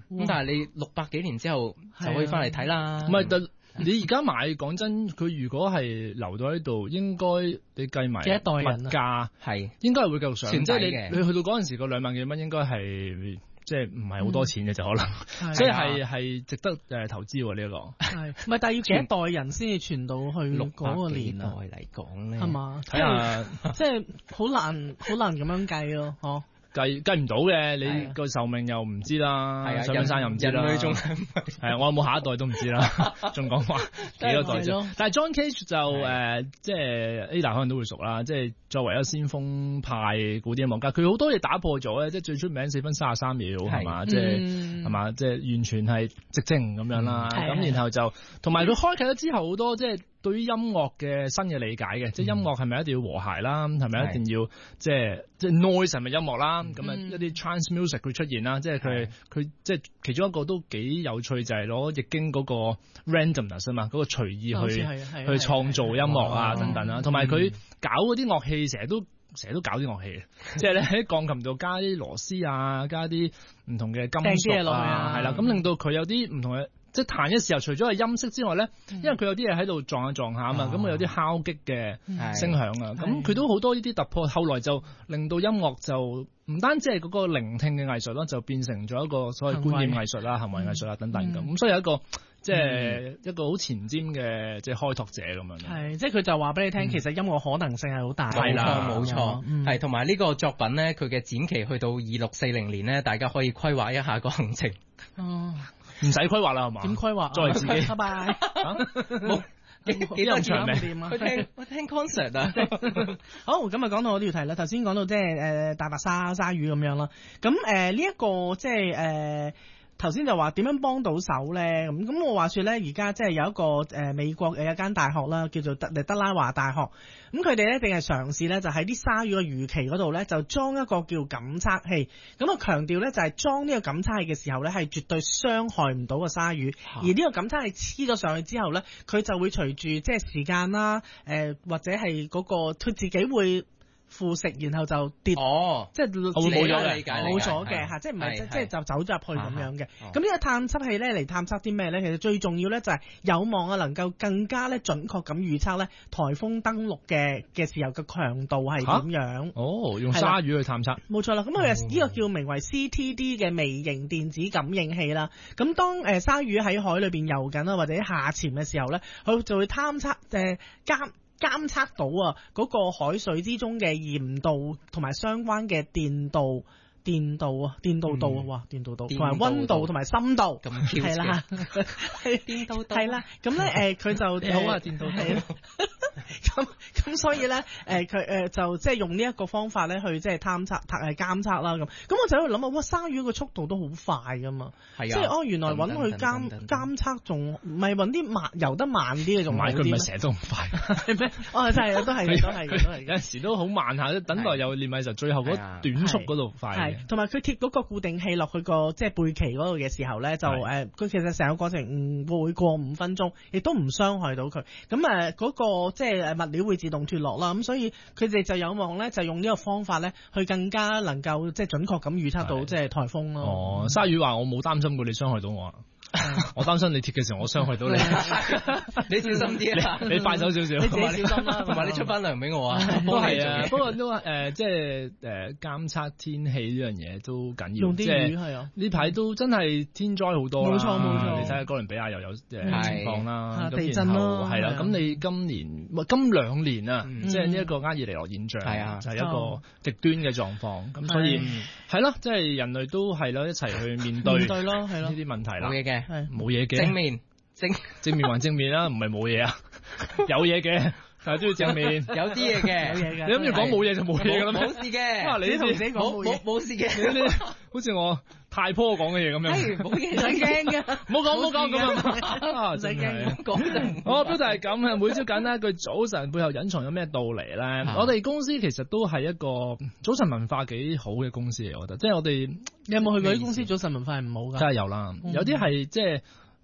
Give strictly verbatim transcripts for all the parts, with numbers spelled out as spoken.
咁但係你六百幾年之後就可以翻嚟睇啦。 唔係，你而家買講真，佢如果係留到喺度，應該你計埋幾一代人物價係應該係會繼續上。即係嘅。 你你去到嗰陣時個兩萬幾蚊，應該係即係唔係好多錢嘅就可能，所以係係值得誒投資呢一個。 係，唔係但係要幾一代人先至傳到去嗰個年代嚟講咧， 係嘛？ 睇下即係好難好難咁樣計咯，嗬。 計計唔到嘅，你個壽命又唔知啦，上半生又唔知啦， 人類仲係我有冇下一代都唔知啦，仲講話幾多代啫？但係 John Cage 就誒，即係 Ada 可能都會熟啦，即係作為一個先鋒派古典音樂家，佢好多嘢打破咗咧，即係最出名四分三十三秒係嘛，即係係嘛，即係完全係直正咁樣啦。咁然後就同埋佢開啟咗之後好多即係。對於音樂嘅新嘅理解嘅，即係音樂係咪一定要和諧啦？係咪一定要即係即係 noise 係咪音樂啦？咁啊一啲 trance music 會出現啦，即係佢佢即係其中一個都幾有趣就係攞易經嗰個 randomness 啊嘛，嗰個隨意去去創造音樂啊等等啦，同埋佢搞嗰啲樂器成日都成日都搞啲樂器，即係咧喺鋼琴度加啲螺絲啊，加啲唔同嘅金屬啊，係啦，咁令到佢有啲唔同嘅。即係彈嘅時候，除咗係音色之外咧，因為佢有啲嘢喺度撞下撞下啊嘛，咁佢有啲敲擊嘅聲響啊，咁佢都好多呢啲突破。後來就令到音樂就唔單止係嗰個聆聽嘅藝術啦，就變成咗一個所謂觀念藝術啦、行為藝術啦等等咁。咁所以有一個即係一個好前瞻嘅即係開拓者咁樣。 係，即係佢就話俾你聽，其實音樂可能性係好大。 冇錯，冇錯，係同埋呢個作品咧，佢嘅展期去到二六四零年咧，大家可以規劃一下個行程。 哦。 唔使規劃啦，係嘛？ 點規劃？ 作為自己。 拜拜。 冇幾幾多場名啊？我聽我聽 concert 啊。 好，咁啊講到我呢條題啦。頭先講到即係誒大白鯊鯊魚咁樣啦。咁誒呢一個即係誒。頭先就話點樣幫到手咧？咁咁我話說咧，而家即係有一個誒、呃、美國有一間大學啦，叫做德德拉華大學。咁佢哋咧定係嘗試咧，就喺啲鯊魚嘅魚鰭嗰度咧，就裝一個叫感測器。咁啊強調咧，就係裝呢個感測器嘅時候咧，係絕對傷害唔到個鯊魚。啊、而呢個感測器黐咗上去之後咧，佢就會隨住即係時間啦，誒、呃、或者係嗰、嗰個佢自己會腐蝕，然後就跌， 哦， 即係冇咗嘅， 冇咗嘅嚇，即係唔係即即係就走咗入去咁樣嘅。咁呢個探測器咧嚟探測啲咩咧？其實最重要咧就係有望啊，能夠更加咧準確咁預測咧颱風登陸嘅嘅時候嘅強度係點樣。 哦，用鯊魚去探測。 冇錯啦，咁佢呢個叫名為 C T D 嘅微型電子感應器啦。咁當誒鯊魚喺海裏邊游緊啊，或者下潛嘅時候咧，佢就會探測誒監。監測到啊嗰個海水之中嘅鹽度同埋相關嘅電度。電度啊，電度度啊，哇，電度度同埋溫度同埋深度，係啦，電度度係啦，咁咧誒佢就好啊，電度度， 咁咁所以咧誒佢誒就即係用呢一個方法咧去即係探測誒監測啦咁，咁我就喺度諗啊，哇，鯊魚個速度都好快噶嘛，係啊，即係哦原來揾佢監監測仲唔係揾啲慢游得慢啲嘅仲慢啲， 佢唔係成日都咁快， 係咩？哦真係都係都係都係， 有陣時都好慢下，等待又練咪就最後嗰短速嗰度快。 同埋佢貼嗰個固定器落去個即係背鰭嗰度嘅時候咧，就誒佢、呃、其實成個過程唔會過五分鐘，亦都唔傷害到佢。咁誒嗰個即係誒物料會自動脫落啦。咁所以佢哋就有望咧，就用呢個方法咧，去更加能夠即係準確咁預測到即係颱風咯。 哦，鯊魚話我冇擔心過你傷害到我。我擔心你貼嘅時候，我傷害到你。 你小心啲啊！ 你快手少少， 你自己小心啦。 同埋你出翻糧俾我啊！ 都係啊，不過都誒，即係誒監測天氣呢樣嘢都緊要。 用啲魚係啊， 呢排都真係天災好多啦。 冇錯冇錯， 你睇下哥倫比亞又有誒情況啦， 地震咯， 係啦。咁你今年今兩年啊，即係呢一個厄爾尼諾現象， 係啊， 就係一個極端嘅狀況。咁所以係咯，即係人類都係咯一齊去面對面對咯，係咯呢啲問題啦。 冇嘢嘅。 係冇嘢嘅， 正面正正面還正面啦，唔係冇嘢啊，有嘢嘅，但係都要正面，有啲嘢嘅， 有嘢嘅。 你諗住講冇嘢就冇嘢噶啦咩？ 冇事嘅， 哇！你同自己講冇冇冇事嘅， 你好似我太婆講嘅嘢咁樣， 冇嘢，唔使驚嘅， 唔好講唔好講咁啊， 唔使驚，講就我標題係咁啊，每朝簡單一句早晨背後隱藏咗咩道理咧？我哋公司其實都係一個早晨文化幾好嘅公司嚟，我覺得，即係我哋你有冇去過啲公司早晨文化係唔好噶？ 真係有啦，有啲係即係。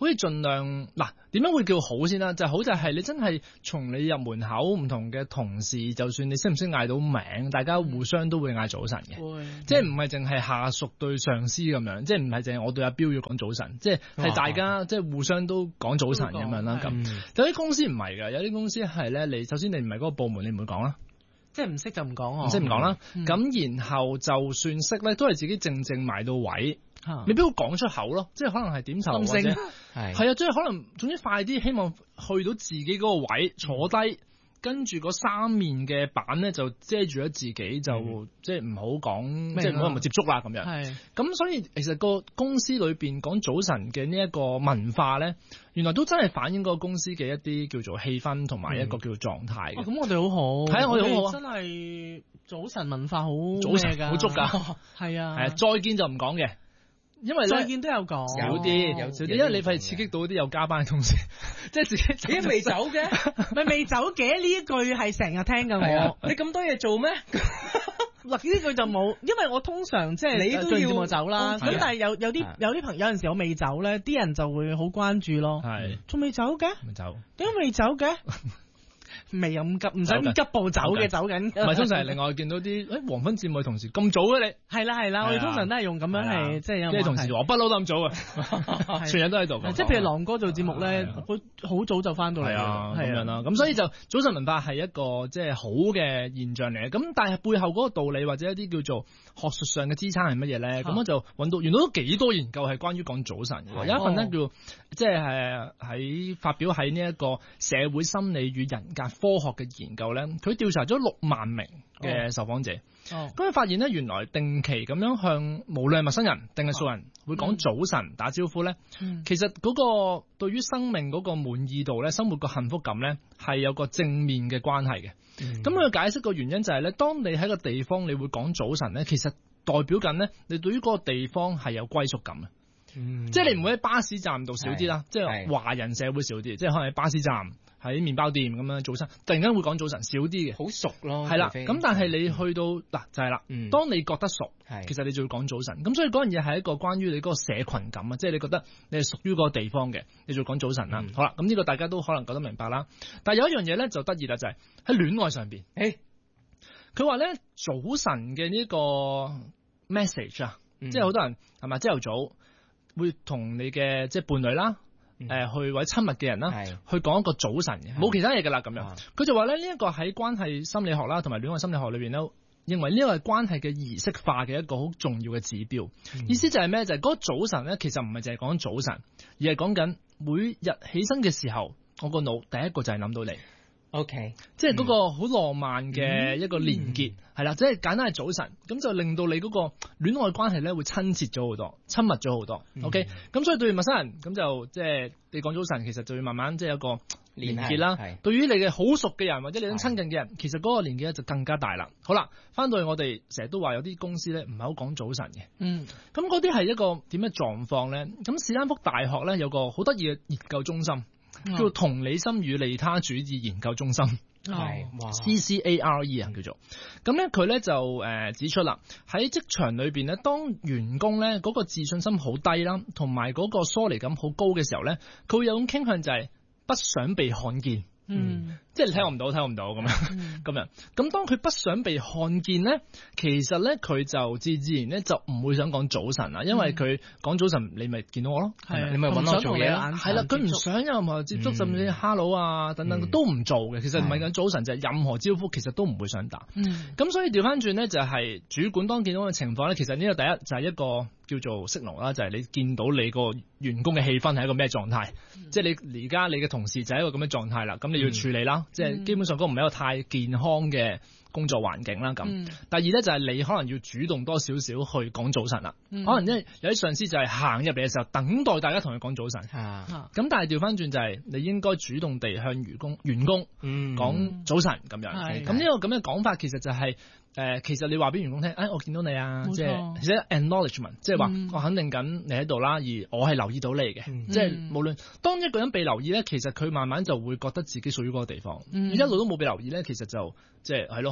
可以盡量嗱點樣會叫好先啦？就係、好就係你真係從你入門口唔同嘅同事，就算你識唔識嗌到名，大家互相都會嗌早晨嘅，嗯、即係唔係淨係下屬對上司咁樣，即係唔係淨係我對阿彪要講早晨，即係係大家、哦、即係互相都講早晨咁樣啦。咁、嗯、有啲公司唔係㗎，有啲公司係咧，你首先你唔係嗰個部門，你唔會講啦。 即係唔識就唔講， 唔識唔講啦。咁、嗯、然後就算識咧，都係自己靜靜埋到位，嗯、未必會講出口咯。即係可能係點頭或者係係啊，即係可能總之快啲，希望去到自己嗰個位坐低。跟住嗰三面嘅板咧就遮住咗自己，就、嗯、即係唔好講，即係唔好同佢接觸啦咁樣。係咁，所以其實個公司裏邊講早晨嘅呢一個文化咧，原來都真係反映嗰個公司嘅一啲叫做氣氛同埋一個叫做狀態嘅。咁、嗯哦、我哋好好，係啊，我哋好好啊，真係早晨文化好早晨好足㗎，係啊，係啊，再見就唔講嘅。因為再見都有講，少啲，有少啲，因為你費事刺激到啲有加班嘅同事，即係自己自己未走嘅，咪未走嘅呢一句係成日聽㗎我。你咁多嘢做咩？嗱呢句就冇，因為我通常即係你都要我走啦。咁但係有有啲有啲朋友有陣時我未走咧，啲人就會好關注咯。係，仲未走嘅？未走，點解未走嘅？未咁急，唔使咁急步走嘅，走緊。唔係通常係另外見到啲誒黃昏節目嘅同事咁早嘅你。係啦係啦，我哋通常都係用咁樣係即係有。啲同事話不嬲都咁早啊，全日都喺度。即係譬如狼哥做節目咧，佢好早就翻到嚟。係啊，咁樣啦。咁所以就早晨文化係一個即係好嘅現象嚟嘅。咁但係背後嗰個道理或者一啲叫做學術上嘅支撐係乜嘢咧？咁我就揾到原來都幾多研究係關於講早晨嘅。有一份咧叫即係係喺發表喺呢一個社會心理與人格科學嘅研究咧，佢調查咗六萬名嘅受訪者，咁佢、哦、發現咧，原來定期咁樣向無論係陌生人定係熟人會講早晨打招呼咧，嗯、其實嗰個對於生命嗰個滿意度咧，生活個幸福感咧係有個正面嘅關係嘅。咁佢、嗯、解釋個原因就係、是、咧，當你喺個地方你會講早晨咧，其實代表緊咧，你對於嗰個地方係有歸屬感嘅。嗯、即係你唔會喺巴士站度少啲啦，即係華人社會少啲，即係可能喺巴士站。喺麵包店咁樣早晨，突然間會講早晨少啲嘅，好熟咯。係啦，咁但係你去到嗱就係啦，嗯、當你覺得熟，是其實你就會講早晨。咁所以嗰樣嘢係一個關於你嗰個社群感啊，即係你覺得你係屬於嗰個地方嘅，你就會講早晨啦。嗯、好啦，咁呢個大家都可能覺得明白啦。但係有一樣嘢咧就得意啦，就係喺戀愛上邊，誒，佢話咧早晨嘅呢個 message 啊，嗯、即係好多人係咪朝頭早會同你嘅即係伴侶啦。誒、呃，去或者親密嘅人啦，是去講一個早晨嘅，冇是其他嘢噶啦，咁樣。佢、啊、就話咧，呢、這、一個喺關係心理學啦，同埋戀愛心理學裏邊咧，認為呢個係關係嘅儀式化嘅一個好重要嘅指標。嗯、意思就係咩？就係、是、嗰個早晨咧，其實唔係淨係講早晨，而係講緊每日起身嘅時候，我個腦第一個就係諗到你。OK，即係嗰個好浪漫嘅一個連結，係啦、嗯，即係、就是、簡單係早晨，咁就令到你嗰個戀愛關係咧會親切咗好多，親密咗好多。嗯、OK，咁所以對陌生人咁就即係、就是、你講早晨，其實就會慢慢即係有個連結啦。對於你嘅好熟嘅人或者你想親近嘅人，其實嗰個連結咧就更加大啦。好啦，翻到去我哋成日都話有啲公司咧唔係好講早晨嘅。嗯，咁嗰啲係一個點嘅狀況咧？咁史丹福大學咧有個好得意嘅研究中心。叫做同理心與利他主義研究中心，係、哦、C C A R E 啊，叫做咁咧，佢咧就誒指出啦，喺職場裏邊咧，當員工咧嗰個自信心好低啦，同埋嗰個疏離感好高嘅時候咧，佢會有種傾向就係不想被看見。嗯，即係你睇我唔到，睇我唔到咁樣，咁、嗯、樣。咁當佢不想被看見咧，其實咧佢就自自然咧就唔會想講早晨啦，因為佢講早晨，你咪見到我咯，係、嗯、你咪搵我做嘢啦，係啦，佢唔想有任何接觸，甚至 hello 啊等等、嗯、都唔做嘅。其實唔係講早晨，就係、是、任何招呼，其實都唔會想打。咁、嗯、所以調翻轉咧，就係、是、主管當見到嘅情況咧，其實呢個第一就係、是、一個。叫做 signal 啦，就係你見到你個員工嘅氣氛係一個咩狀態，嗯、即係你而家你嘅同事就係一個咁嘅狀態啦，咁你要處理啦，嗯、即係基本上嗰個唔係一個太健康嘅工作環境啦咁。嗯、第二咧就係你可能要主動多少少去講早晨啦，嗯、可能因為有啲上司就係行入嚟嘅時候等待大家同佢講早晨，咁、啊、但係調翻轉就係你應該主動地向員工員工講早晨咁、嗯、樣，咁呢、嗯、個咁嘅講法其實就係、是。誒、呃，其實你話俾員工聽，誒、哎，我見到你啊，錯即係其實 acknowledgement，即係話我肯定緊你喺度啦，而我係留意到你嘅，嗯、即係無論當一個人被留意咧，其實佢慢慢就會覺得自己屬於嗰個地方，嗯、一路都冇被留意咧，其實就即係係咯，好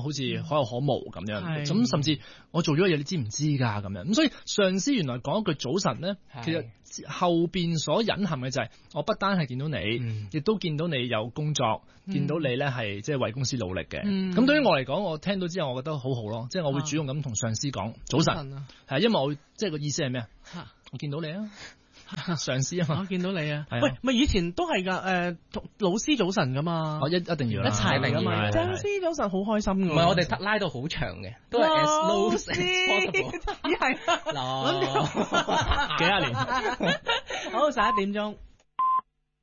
好似可有可無咁樣。咁甚至我做咗嘢，你知唔知㗎咁樣？咁所以上司原來講一句早晨咧，其實後邊所隱含嘅就係我不單係見到你，亦、嗯、都見到你有工作，嗯、見到你咧係即係為公司努力嘅。咁、嗯、對於我嚟講，我聽到之後，我覺得好好咯，即、就、係、是、我會主動咁同上司講、啊、早晨，係因為我即係個意思係咩啊？我見到你啊！上司啊嘛，我見到你啊！喂，咪以前都係噶，誒，老師早晨噶嘛，我一一定要啦，一齊嚟噶嘛，老師早晨好開心噶，唔係我哋拉到好長嘅，都係 as low as possible，咦係，諗住幾廿年，好十一點鐘。